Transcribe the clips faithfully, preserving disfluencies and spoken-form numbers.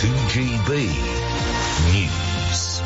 two G B News.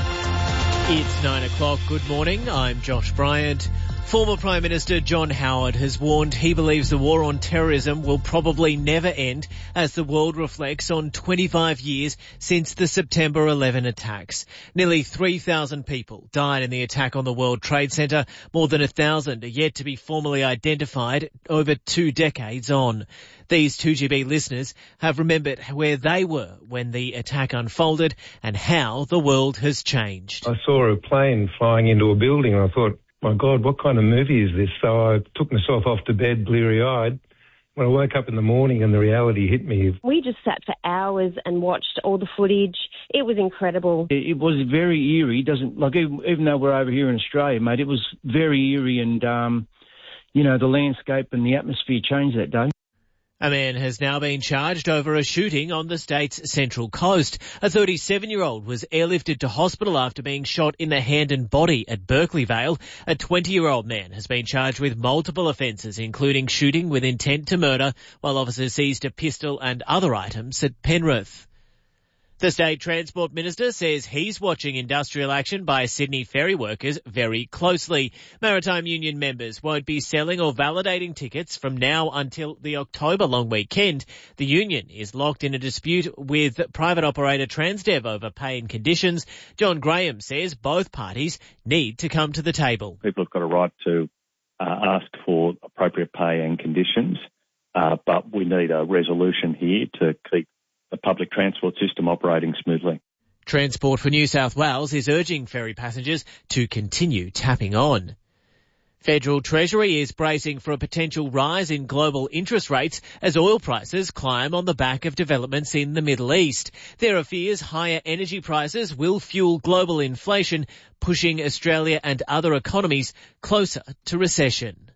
It's nine o'clock. Good morning. I'm Josh Bryant. Former Prime Minister John Howard has warned he believes the war on terrorism will probably never end as the world reflects on twenty-five years since the September eleventh attacks. Nearly three thousand people died in the attack on the World Trade Center. More than one thousand are yet to be formally identified over two decades on. These two G B listeners have remembered where they were when the attack unfolded and how the world has changed. I saw a plane flying into a building and I thought, my God, what kind of movie is this? So I took myself off to bed bleary-eyed. When I woke up in the morning and the reality hit me. We just sat for hours and watched all the footage. It was incredible. It, it was very eerie. Doesn't like even, even though we're over here in Australia, mate, it was very eerie and, um, you know, the landscape and the atmosphere changed that day. A man has now been charged over a shooting on the state's central coast. A thirty-seven-year-old was airlifted to hospital after being shot in the hand and body at Berkeley Vale. A twenty-year-old man has been charged with multiple offences, including shooting with intent to murder, while officers seized a pistol and other items at Penrith. The State Transport Minister says he's watching industrial action by Sydney ferry workers very closely. Maritime Union members won't be selling or validating tickets from now until the October long weekend. The union is locked in a dispute with private operator Transdev over pay and conditions. John Graham says both parties need to come to the table. People have got a right to uh, ask for appropriate pay and conditions, uh, but we need a resolution here to keep the public transport system operating smoothly. Transport for New South Wales is urging ferry passengers to continue tapping on. Federal Treasury is bracing for a potential rise in global interest rates as oil prices climb on the back of developments in the Middle East. There are fears higher energy prices will fuel global inflation, pushing Australia and other economies closer to recession.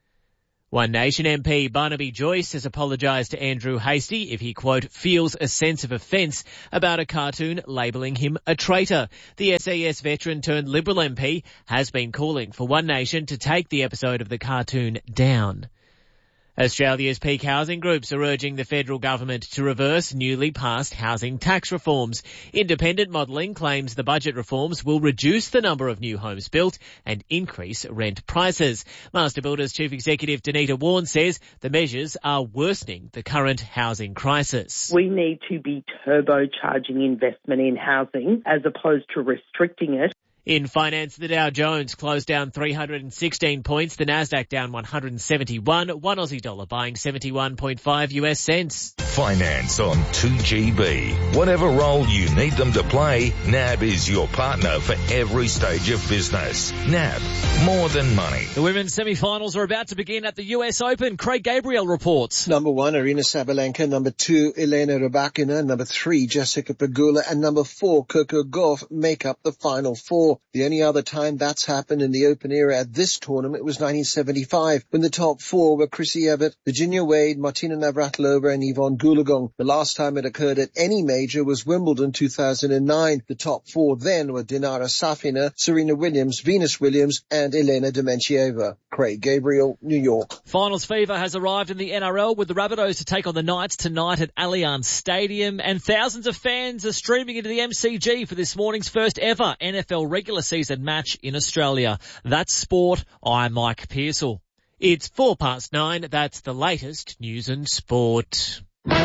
One Nation M P Barnaby Joyce has apologised to Andrew Hastie if he, quote, feels a sense of offence about a cartoon labelling him a traitor. The S A S veteran turned Liberal M P has been calling for One Nation to take the episode of the cartoon down. Australia's peak housing groups are urging the federal government to reverse newly passed housing tax reforms. Independent modelling claims the budget reforms will reduce the number of new homes built and increase rent prices. Master Builders Chief Executive Danita Warren says the measures are worsening the current housing crisis. We need to be turbocharging investment in housing as opposed to restricting it. In finance, the Dow Jones closed down three hundred sixteen points, the Nasdaq down one hundred seventy-one, one Aussie dollar buying seventy-one point five U S cents. Finance on two G B. Whatever role you need them to play, N A B is your partner for every stage of business. N A B, more than money. The women's semi-finals are about to begin at the U S Open. Craig Gabriel reports. Number one, Aryna Sabalenka. Number two, Elena Rybakina. Number three, Jessica Pegula. And number four, Coco Gauff make up the final four. The only other time that's happened in the Open era at this tournament was nineteen seventy-five, when the top four were Chrissy Evert, Virginia Wade, Martina Navratilova, and Yvonne Goolagong. The last time it occurred at any major was Wimbledon two thousand nine. The top four then were Dinara Safina, Serena Williams, Venus Williams, and Elena Dementieva. Craig Gabriel, New York. Finals fever has arrived in the N R L with the Rabbitohs to take on the Knights tonight at Allianz Stadium, and thousands of fans are streaming into the M C G for this morning's first ever N F L regular season match in Australia. That's sport. I'm Mike Pearsall. It's four past nine. That's the latest news and sport.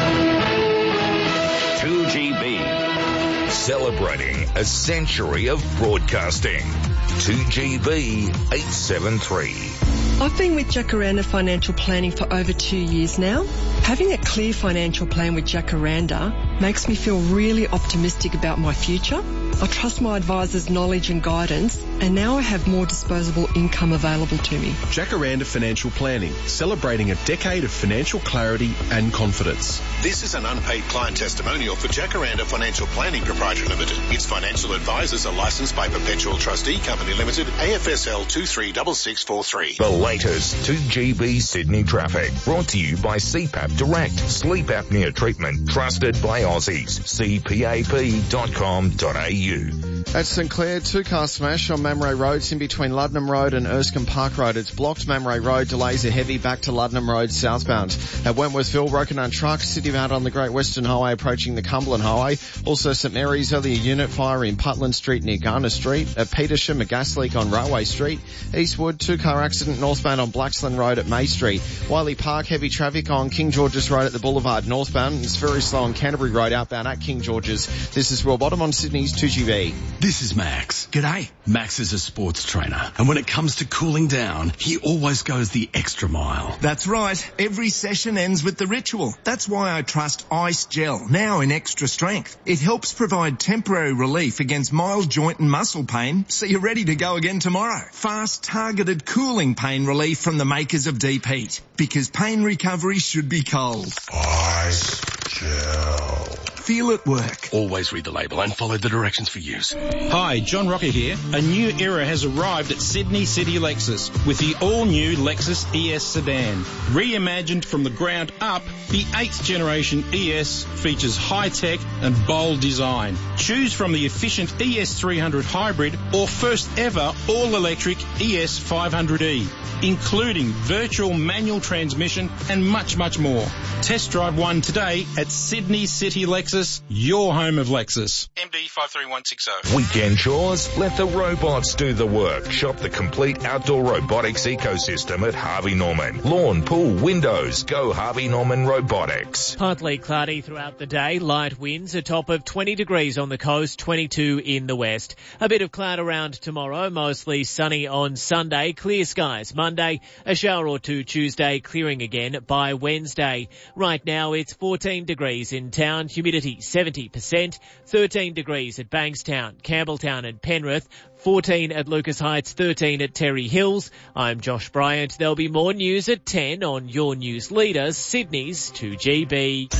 two G B. Celebrating a century of broadcasting. two G B eight seven three. I've been with Jacaranda Financial Planning for over two years now. Having a clear financial plan with Jacaranda makes me feel really optimistic about my future. I trust my advisor's knowledge and guidance, and now I have more disposable income available to me. Jacaranda Financial Planning, celebrating a decade of financial clarity and confidence. This is an unpaid client testimonial for Jacaranda Financial Planning Proprietary Limited. Its financial advisors are licensed by Perpetual Trustee Company Limited, A F S L two three six six four three. The latest two G B Sydney traffic. Brought to you by C PAP Direct. Sleep apnea treatment. Trusted by Aussies. C P A P dot com dot A U. At St Clair, two-car smash on Mamre Road, in between Luddenham Road and Erskine Park Road. It's blocked. Mamre Road delays are heavy back to Luddenham Road southbound. At Wentworthville, broken on truck, city bound on the Great Western Highway approaching the Cumberland Highway. Also St Mary's, earlier unit fire in Putland Street near Garner Street. At Petersham, a gas leak on Railway Street. Eastwood, two-car accident northbound on Blaxland Road at May Street. Wiley Park, heavy traffic on King George's Road at the Boulevard northbound. It's very slow on Canterbury Road outbound at King George's. This is Will Bottom on Sydney's two G B. This is Max. G'day. Max is a sports trainer, and when it comes to cooling down, he always goes the extra mile. That's right. Every session ends with the ritual. That's why I trust Ice Gel, now in extra strength. It helps provide temporary relief against mild joint and muscle pain, so you're ready to go again tomorrow. Fast, targeted cooling pain relief from the makers of Deep Heat. Because pain recovery should be cold. Ice Gel. Feel it work. Always read the label and follow the directions for use. Hi, John Rocker here. A new era has arrived at Sydney City Lexus with the all-new Lexus E S sedan. Reimagined from the ground up, the eighth generation E S features high-tech and bold design. Choose from the efficient E S three hundred hybrid or first ever all-electric E S five hundred E, including virtual manual transmission and much, much more. Test drive one today at Sydney City Lexus, your home of Lexus. M D five three one six zero. Weekend chores? Let the robots do the work. Shop the complete outdoor robotics ecosystem at Harvey Norman. Lawn, pool, windows. Go Harvey Norman Robotics. Partly cloudy throughout the day. Light winds, a top of twenty degrees on the coast, twenty-two in the west. A bit of cloud around tomorrow, mostly sunny on Sunday. Clear skies Monday, a shower or two Tuesday, clearing again by Wednesday. Right now it's fourteen degrees in town, humidity seventy percent, thirteen degrees at Bankstown, Campbelltown and Penrith, fourteen at Lucas Heights, thirteen at Terry Hills. I'm Josh Bryant. There'll be more news at ten on your news leader, Sydney's two G B.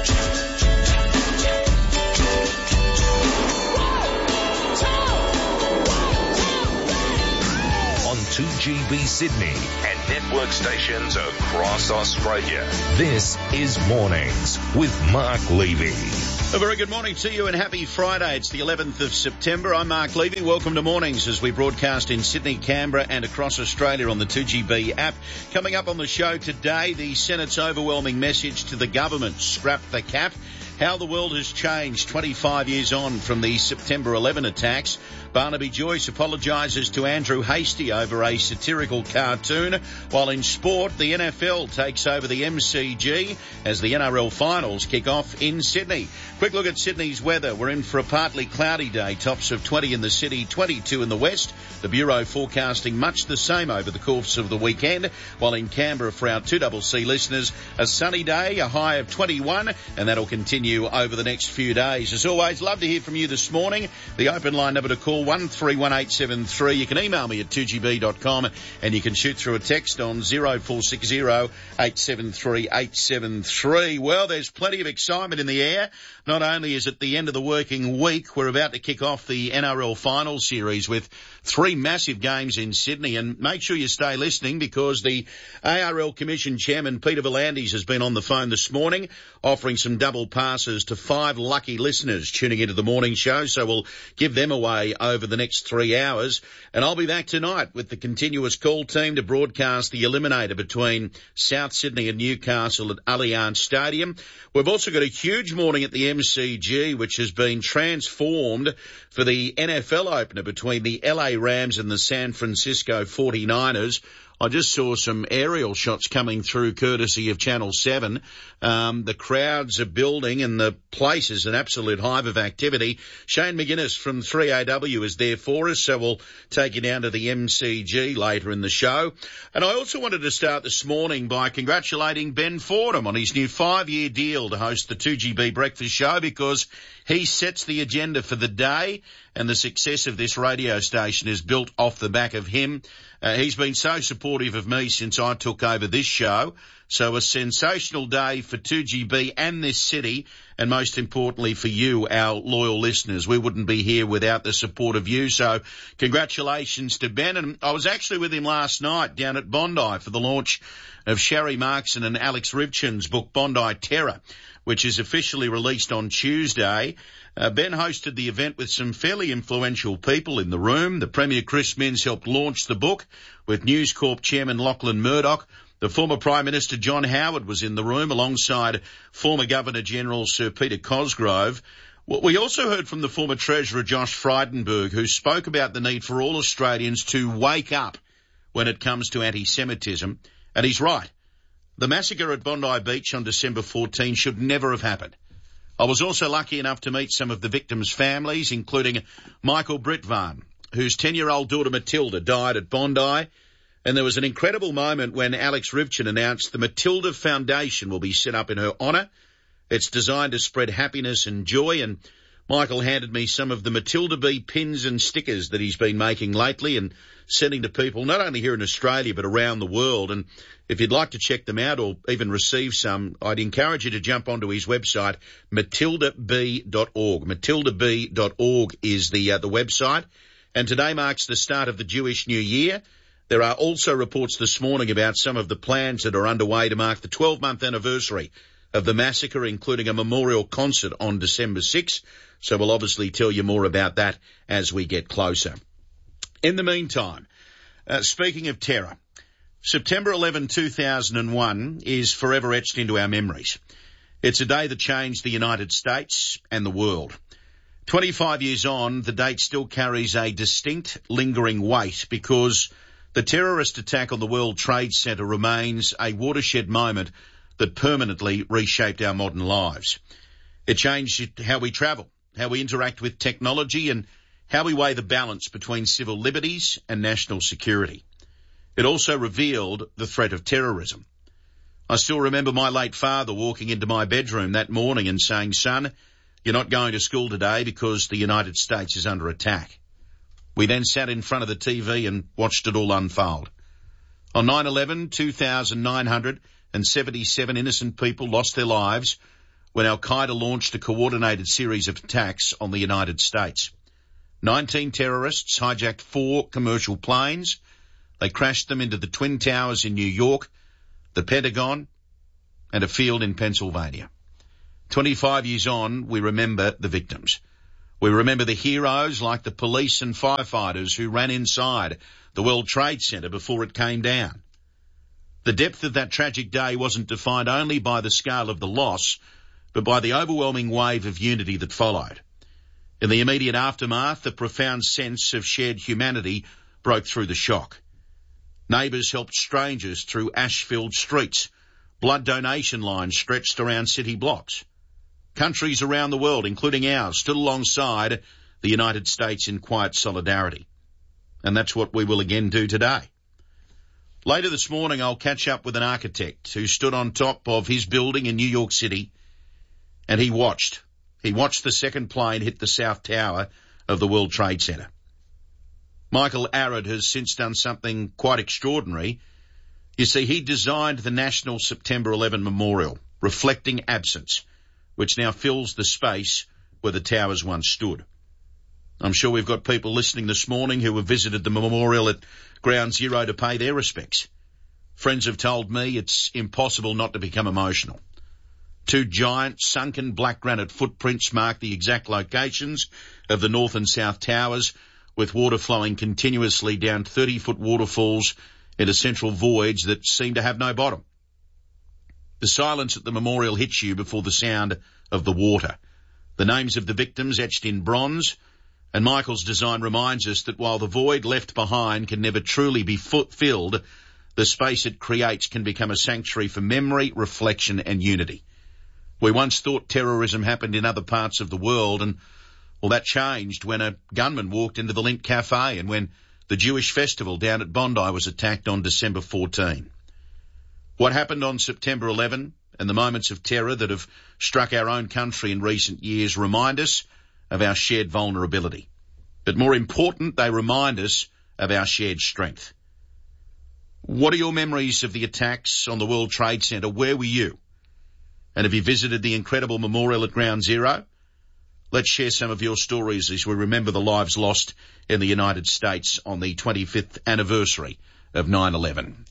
two G B Sydney and network stations across Australia. This is Mornings with Mark Levy. A very good morning to you and happy Friday. It's the eleventh of September. I'm Mark Levy. Welcome to Mornings as we broadcast in Sydney, Canberra and across Australia on the two G B app. Coming up on the show today, the Senate's overwhelming message to the government, scrap the cap. How the world has changed twenty-five years on from the September eleven attacks. Barnaby Joyce apologises to Andrew Hastie over a satirical cartoon. While in sport, the N F L takes over the M C G as the N R L finals kick off in Sydney. Quick look at Sydney's weather. We're in for a partly cloudy day. Tops of twenty in the city, twenty-two in the west. The Bureau forecasting much the same over the course of the weekend. While in Canberra, for our two C C listeners, a sunny day, a high of twenty-one, and that'll continue over the next few days. As always, love to hear from you this morning. The open line number to call, one three one eight seven three. You can email me at two g b dot com and you can shoot through a text on zero four six zero eight seven three eight seven three. Well, there's plenty of excitement in the air. Not only is it the end of the working week, we're about to kick off the N R L final series with three massive games in Sydney, and make sure you stay listening because the A R L Commission Chairman Peter V'landys has been on the phone this morning offering some double passes to five lucky listeners tuning into the morning show, so we'll give them away over the next three hours. And I'll be back tonight with the continuous call team to broadcast the eliminator between South Sydney and Newcastle at Allianz Stadium. We've also got a huge morning at the M C G, which has been transformed for the N F L opener between the L A Rams and the San Francisco forty-niners. I just saw some aerial shots coming through courtesy of Channel seven. Um, the crowds are building and the place is an absolute hive of activity. Shane McGuinness from three A W is there for us, so we'll take you down to the M C G later in the show. And I also wanted to start this morning by congratulating Ben Fordham on his new five-year deal to host the two G B Breakfast Show, because he sets the agenda for the day and the success of this radio station is built off the back of him. Uh, he's been so supportive of me since I took over this show. So a sensational day for two G B and this city, and most importantly for you, our loyal listeners. We wouldn't be here without the support of you. So congratulations to Ben. And I was actually with him last night down at Bondi for the launch of Sharry Markson and Alex Rivchin's book Bondi Terror, which is officially released on Tuesday. Uh, Ben hosted the event with some fairly influential people in the room. The Premier Chris Minns helped launch the book with News Corp Chairman Lachlan Murdoch. The former Prime Minister John Howard was in the room alongside former Governor-General Sir Peter Cosgrove. We also heard from the former Treasurer Josh Frydenberg, who spoke about the need for all Australians to wake up when it comes to anti-Semitism. And he's right. The massacre at Bondi Beach on December fourteenth should never have happened. I was also lucky enough to meet some of the victims' families, including Michael Britvan, whose ten-year-old daughter Matilda died at Bondi. And there was an incredible moment when Alex Rivchin announced the Matilda Foundation will be set up in her honour. It's designed to spread happiness and joy, and Michael handed me some of the Matilda B pins and stickers that he's been making lately and sending to people not only here in Australia but around the world. And if you'd like to check them out or even receive some, I'd encourage you to jump onto his website, matilda b dot org. matilda b dot org is the uh, the website. And today marks the start of the Jewish New Year. There are also reports this morning about some of the plans that are underway to mark the twelve-month anniversary of the massacre, including a memorial concert on December sixth. So we'll obviously tell you more about that as we get closer. In the meantime, uh, speaking of terror, September eleventh, two thousand one is forever etched into our memories. It's a day that changed the United States and the world. twenty-five years on, the date still carries a distinct, lingering weight because the terrorist attack on the World Trade Center remains a watershed moment that permanently reshaped our modern lives. It changed how we travel, how we interact with technology, and how we weigh the balance between civil liberties and national security. It also revealed the threat of terrorism. I still remember my late father walking into my bedroom that morning and saying, "Son, you're not going to school today because the United States is under attack." We then sat in front of the T V and watched it all unfold. On nine eleven, two thousand nine hundred seventy-seven innocent people lost their lives when Al-Qaeda launched a coordinated series of attacks on the United States. Nineteen terrorists hijacked four commercial planes. They crashed them into the Twin Towers in New York, the Pentagon, and a field in Pennsylvania. Twenty-five years on, we remember the victims. We remember the heroes like the police and firefighters who ran inside the World Trade Center before it came down. The depth of that tragic day wasn't defined only by the scale of the loss, but by the overwhelming wave of unity that followed. In the immediate aftermath, the profound sense of shared humanity broke through the shock. Neighbours helped strangers through ash-filled streets. Blood donation lines stretched around city blocks. Countries around the world, including ours, stood alongside the United States in quiet solidarity. And that's what we will again do today. Later this morning, I'll catch up with an architect who stood on top of his building in New York City, and he watched. He watched the second plane hit the South Tower of the World Trade Center. Michael Arad has since done something quite extraordinary. You see, he designed the National September eleventh Memorial, reflecting absence, which now fills the space where the towers once stood. I'm sure we've got people listening this morning who have visited the memorial at Ground Zero to pay their respects. Friends have told me it's impossible not to become emotional. Two giant, sunken black granite footprints mark the exact locations of the North and South Towers, with water flowing continuously down thirty-foot waterfalls into central voids that seem to have no bottom. The silence at the memorial hits you before the sound of the water. The names of the victims etched in bronze, and Michael's design reminds us that while the void left behind can never truly be filled, the space it creates can become a sanctuary for memory, reflection and unity. We once thought terrorism happened in other parts of the world, and well, that changed when a gunman walked into the Link Cafe and when the Jewish festival down at Bondi was attacked on December fourteenth. What happened on September eleventh and the moments of terror that have struck our own country in recent years remind us of our shared vulnerability. But more important, they remind us of our shared strength. What are your memories of the attacks on the World Trade Center? Where were you? And have you visited the incredible memorial at Ground Zero? Let's share some of your stories as we remember the lives lost in the United States on the twenty-fifth anniversary of nine eleven.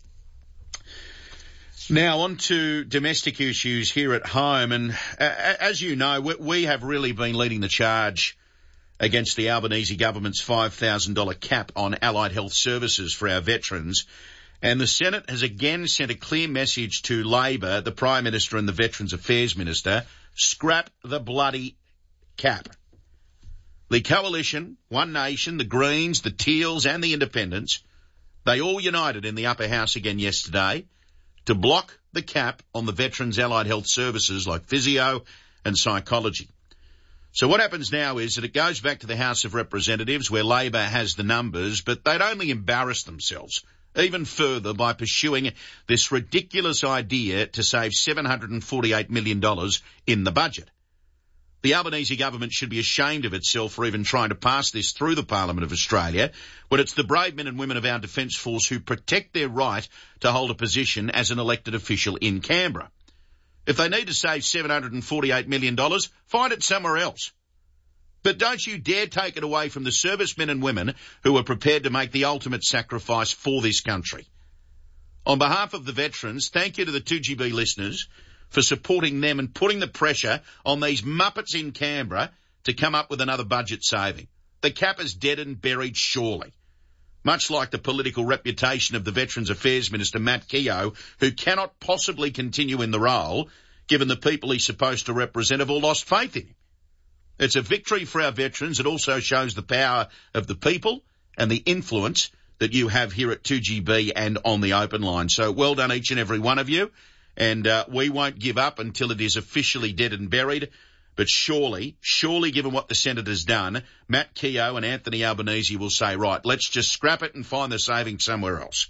Now on to domestic issues here at home. And as you know, we have really been leading the charge against the Albanese government's five thousand dollars cap on allied health services for our veterans. And the Senate has again sent a clear message to Labor, the Prime Minister and the Veterans Affairs Minister: scrap the bloody cap. The Coalition, One Nation, the Greens, the Teals and the Independents, they all united in the upper house again yesterday to block the cap on the veterans' allied health services like physio and psychology. So what happens now is that it goes back to the House of Representatives where Labor has the numbers, but they'd only embarrass themselves even further by pursuing this ridiculous idea to save seven hundred forty-eight million dollars in the budget. The Albanese government should be ashamed of itself for even trying to pass this through the Parliament of Australia when it's the brave men and women of our Defence Force who protect their right to hold a position as an elected official in Canberra. If they need to save seven hundred forty-eight million dollars, find it somewhere else. But don't you dare take it away from the servicemen and women who are prepared to make the ultimate sacrifice for this country. On behalf of the veterans, thank you to the two G B listeners for supporting them and putting the pressure on these muppets in Canberra to come up with another budget saving. The cap is dead and buried, surely. Much like the political reputation of the Veterans Affairs Minister, Matt Keogh, who cannot possibly continue in the role, given the people he's supposed to represent have all lost faith in him. It's a victory for our veterans. It also shows the power of the people and the influence that you have here at two G B and on the open line. So well done each and every one of you. And uh, we won't give up until it is officially dead and buried. But surely, surely given what the Senate has done, Matt Keogh and Anthony Albanese will say, right, let's just scrap it and find the savings somewhere else.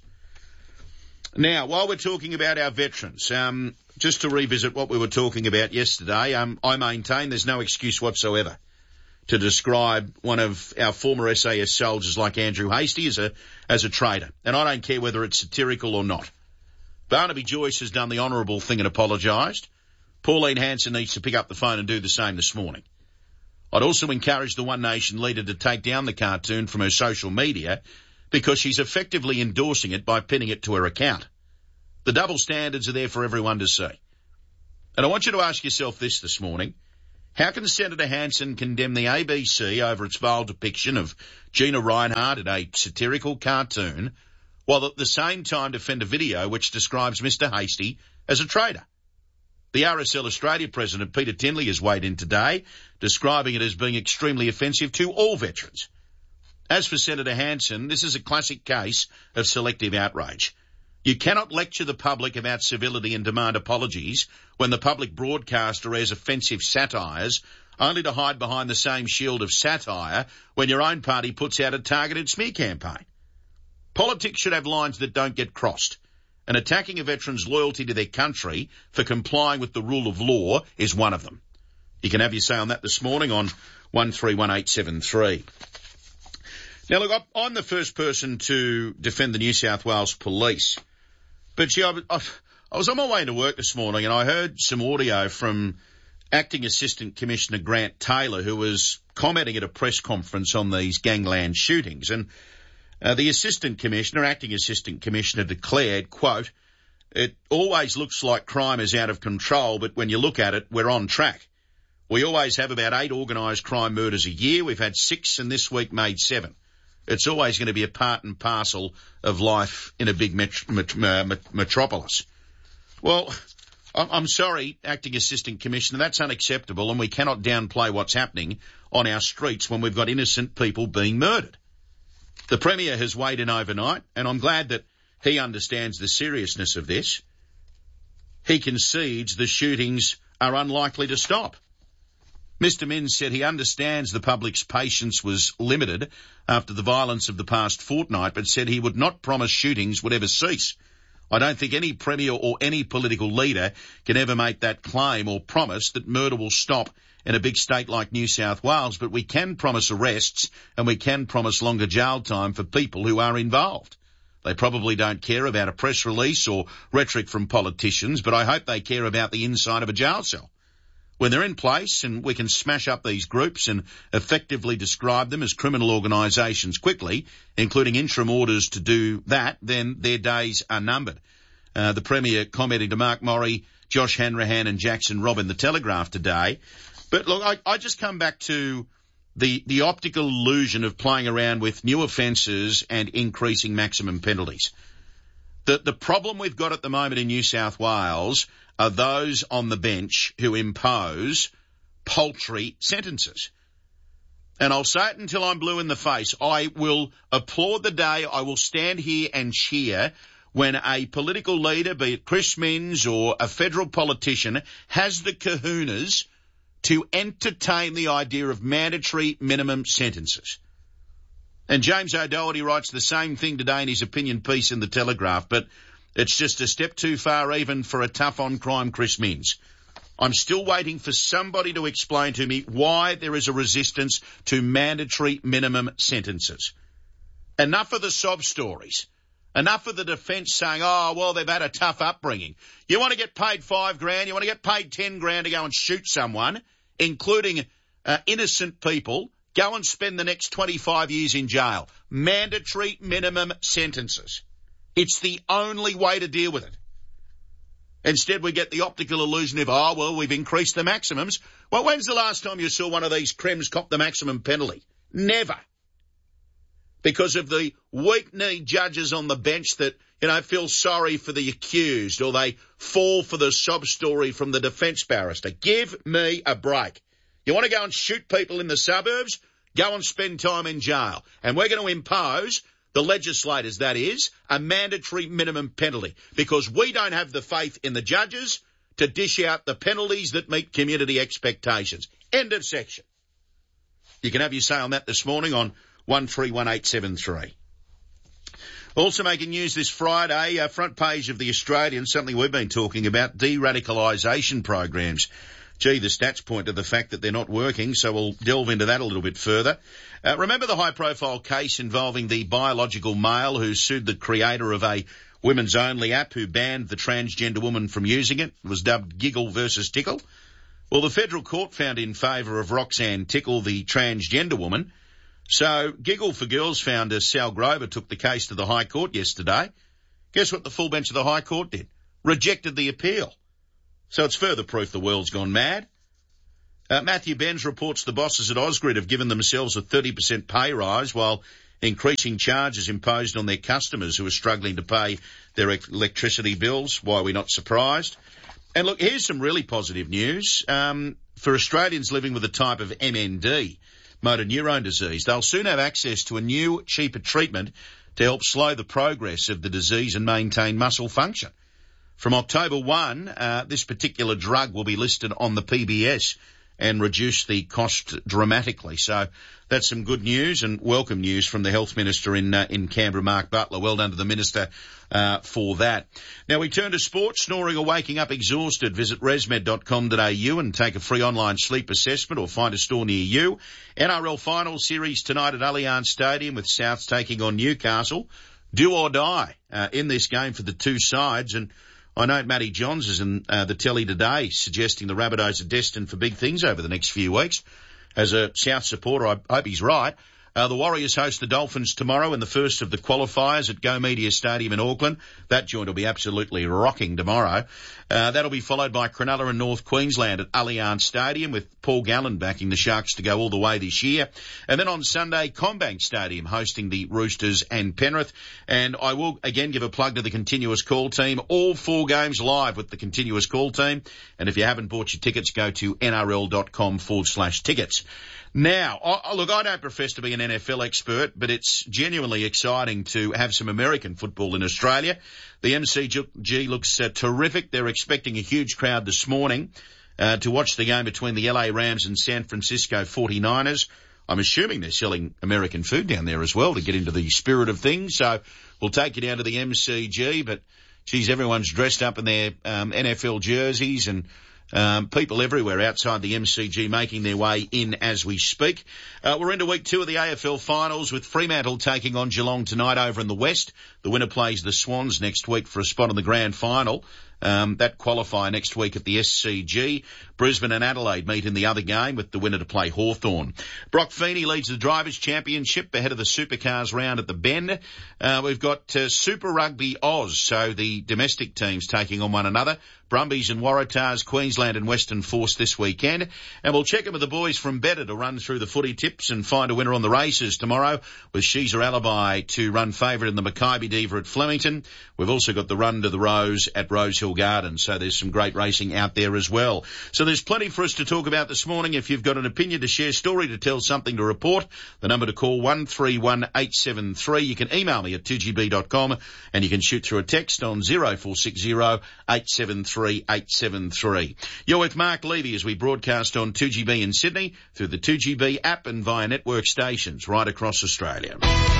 Now, while we're talking about our veterans, um, just to revisit what we were talking about yesterday, um, I maintain there's no excuse whatsoever to describe one of our former S A S soldiers like Andrew Hastie as a, as a traitor. And I don't care whether it's satirical or not. Barnaby Joyce has done the honourable thing and apologised. Pauline Hanson needs to pick up the phone and do the same this morning. I'd also encourage the One Nation leader to take down the cartoon from her social media because she's effectively endorsing it by pinning it to her account. The double standards are there for everyone to see. And I want you to ask yourself this this morning. How can Senator Hanson condemn the A B C over its vile depiction of Gina Rinehart in a satirical cartoon while at the same time defend a video which describes Mister Hastie as a traitor? The R S L Australia President, Peter Tinley, has weighed in today, describing it as being extremely offensive to all veterans. As for Senator Hanson, this is a classic case of selective outrage. You cannot lecture the public about civility and demand apologies when the public broadcaster airs offensive satires, only to hide behind the same shield of satire when your own party puts out a targeted smear campaign. Politics should have lines that don't get crossed, and attacking a veteran's loyalty to their country for complying with the rule of law is one of them. You can have your say on that this morning on one three one eight seven three. Now, look, I'm the first person to defend the New South Wales Police. But, gee, I, I, I was on my way to work this morning and I heard some audio from Acting Assistant Commissioner Grant Taylor, who was commenting at a press conference on these gangland shootings. And uh, the Assistant Commissioner, Acting Assistant Commissioner, declared, quote, "It always looks like crime is out of control, but when you look at it, we're on track. We always have about eight organised crime murders a year. We've had six and this week made seven. It's always going to be a part and parcel of life in a big met- met- met- metropolis." Well, I'm sorry, Acting Assistant Commissioner, that's unacceptable, and we cannot downplay what's happening on our streets when we've got innocent people being murdered. The Premier has weighed in overnight, and I'm glad that he understands the seriousness of this. He concedes the shootings are unlikely to stop. Mister Minns said he understands the public's patience was limited after the violence of the past fortnight, but said he would not promise shootings would ever cease. I don't think any Premier or any political leader can ever make that claim or promise that murder will stop in a big state like New South Wales, but we can promise arrests and we can promise longer jail time for people who are involved. They probably don't care about a press release or rhetoric from politicians, but I hope they care about the inside of a jail cell. When they're in place and we can smash up these groups and effectively describe them as criminal organisations quickly, including interim orders to do that, then their days are numbered. Uh, the Premier commenting to Mark Morey, Josh Hanrahan and Jackson Robb in the Telegraph today. But look, I, I just come back to the, the optical illusion of playing around with new offences and increasing maximum penalties. The, the problem we've got at the moment in New South Wales are those on the bench who impose paltry sentences. And I'll say it until I'm blue in the face. I will applaud the day, I will stand here and cheer when a political leader, be it Chris Minns or a federal politician, has the kahunas to entertain the idea of mandatory minimum sentences. And James O'Doherty writes the same thing today in his opinion piece in the Telegraph, but it's just a step too far even for a tough-on-crime Chris Minns. I'm still waiting for somebody to explain to me why there is a resistance to mandatory minimum sentences. Enough of the sob stories. Enough of the defence saying, oh, well, they've had a tough upbringing. You want to get paid five grand, you want to get paid ten grand to go and shoot someone, including uh, innocent people, go and spend the next twenty-five years in jail. Mandatory minimum sentences. It's the only way to deal with it. Instead, we get the optical illusion of, oh, well, we've increased the maximums. Well, when's the last time you saw one of these crems cop the maximum penalty? Never. Because of the weak-kneed judges on the bench that, you know, feel sorry for the accused or they fall for the sob story from the defence barrister. Give me a break. You want to go and shoot people in the suburbs? Go and spend time in jail. And we're going to impose, the legislators that is, a mandatory minimum penalty because we don't have the faith in the judges to dish out the penalties that meet community expectations. End of section. You can have your say on that this morning on one three one eight seven three. Also making news this Friday, uh, front page of The Australian, something we've been talking about, de-radicalisation programs. Gee, the stats point to the fact that they're not working, so we'll delve into that a little bit further. Uh, remember the high-profile case involving the biological male who sued the creator of a women's-only app who banned the transgender woman from using it? It was dubbed Giggle versus Tickle. Well, the federal court found in favour of Roxanne Tickle, the transgender woman. So Giggle for Girls founder Sal Grover took the case to the High Court yesterday. Guess what the full bench of the High Court did? Rejected the appeal. So it's further proof the world's gone mad. Uh, Matthew Benz reports the bosses at Ausgrid have given themselves a thirty percent pay rise while increasing charges imposed on their customers who are struggling to pay their electricity bills. Why are we not surprised? And look, here's some really positive news. Um, for Australians living with a type of M N D, motor neurone disease, they'll soon have access to a new, cheaper treatment to help slow the progress of the disease and maintain muscle function. From October first, uh, this particular drug will be listed on the P B S and reduce the cost dramatically. So that's some good news and welcome news from the Health Minister in uh, in Canberra, Mark Butler. Well done to the Minister uh, for that. Now we turn to sport. Snoring or waking up exhausted? Visit resmed dot com dot a u and take a free online sleep assessment or find a store near you. N R L Final Series tonight at Allianz Stadium with Souths taking on Newcastle. Do or die uh, in this game for the two sides. And I know Matty Johns is in uh, the telly today suggesting the Rabbitohs are destined for big things over the next few weeks. As a South supporter, I hope he's right. Uh, the Warriors host the Dolphins tomorrow in the first of the qualifiers at Go Media Stadium in Auckland. That joint will be absolutely rocking tomorrow. Uh, that'll be followed by Cronulla and North Queensland at Allianz Stadium with Paul Gallen backing the Sharks to go all the way this year. And then on Sunday, CommBank Stadium hosting the Roosters and Penrith. And I will again give a plug to the Continuous Call team. All four games live with the Continuous Call team. And if you haven't bought your tickets, go to nrl.com forward slash tickets. Now, I, look, I don't profess to be an N F L expert, but it's genuinely exciting to have some American football in Australia. The M C G looks uh, terrific. They're expecting a huge crowd this morning uh, to watch the game between the L A Rams and San Francisco forty-niners. I'm assuming they're selling American food down there as well to get into the spirit of things. So we'll take you down to the M C G, but, geez, everyone's dressed up in their um, N F L jerseys and Um, people everywhere outside the M C G making their way in as we speak. Uh, we're into week two of the A F L finals with Fremantle taking on Geelong tonight over in the West. The winner plays the Swans next week for a spot in the grand final. Um, that qualifier next week at the S C G. Brisbane and Adelaide meet in the other game with the winner to play Hawthorn. Brock Feeney leads the Drivers' Championship ahead of the Supercars round at the Bend. Uh, we've got uh, Super Rugby Oz, so the domestic teams taking on one another. Brumbies and Waratahs, Queensland and Western Force this weekend. And we'll check in with the boys from Better to run through the footy tips and find a winner on the races tomorrow with She's Her Alibi to run favourite in the Mackay Diva at Flemington. We've also got the Run to the Rose at Rosehill Gardens, so there's some great racing out there as well. So there's plenty for us to talk about this morning. If you've got an opinion to share, story to tell, something to report, the number to call one three one eight seven three. You can email me at two g b dot com and you can shoot through a text on zero four six zero eight seven three eight seven three. You're with Mark Levy as we broadcast on two G B in Sydney through the two G B app and via network stations right across Australia.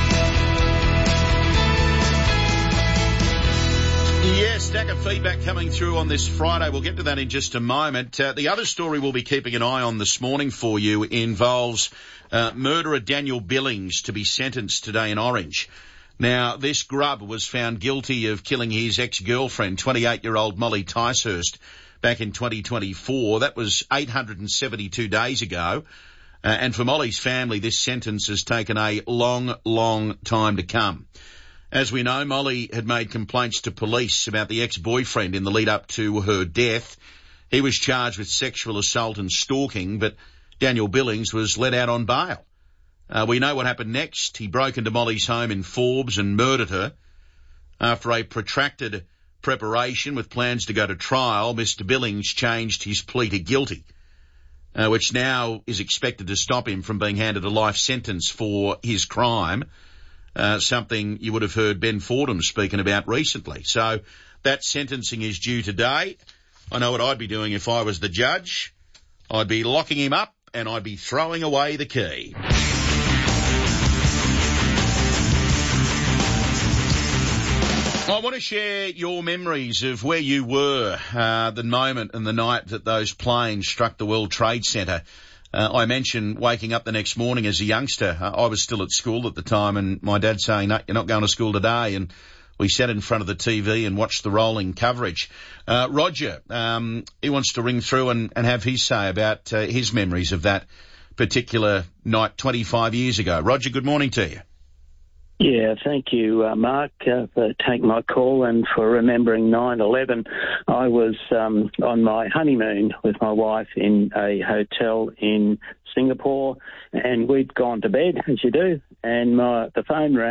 Yes, stack of feedback coming through on this Friday. We'll get to that in just a moment. Uh, the other story we'll be keeping an eye on this morning for you involves uh, murderer Daniel Billings to be sentenced today in Orange. Now, this grub was found guilty of killing his ex-girlfriend, twenty-eight-year-old Molly Ticehurst, back in twenty twenty-four. That was eight hundred seventy-two days ago. Uh, and for Molly's family, this sentence has taken a long, long time to come. As we know, Molly had made complaints to police about the ex-boyfriend in the lead-up to her death. He was charged with sexual assault and stalking, but Daniel Billings was let out on bail. Uh, we know what happened next. He broke into Molly's home in Forbes and murdered her. After a protracted preparation with plans to go to trial, Mister Billings changed his plea to guilty, uh, which now is expected to stop him from being handed a life sentence for his crime. Uh, something you would have heard Ben Fordham speaking about recently. So that sentencing is due today. I know what I'd be doing if I was the judge. I'd be locking him up and I'd be throwing away the key. I want to share your memories of where you were uh, the moment and the night that those planes struck the World Trade Center. Uh, I mentioned waking up the next morning as a youngster. Uh, I was still at school at the time, and my dad saying, "No, you're not going to school today." And we sat in front of the T V and watched the rolling coverage. Uh, Roger, um, he wants to ring through and, and have his say about uh, his memories of that particular night twenty-five years ago. Roger, good morning to you. Yeah, thank you, uh, Mark, uh, for taking my call and for remembering nine eleven. I was um, on my honeymoon with my wife in a hotel in Singapore, and we'd gone to bed, as you do, and my, the phone rang.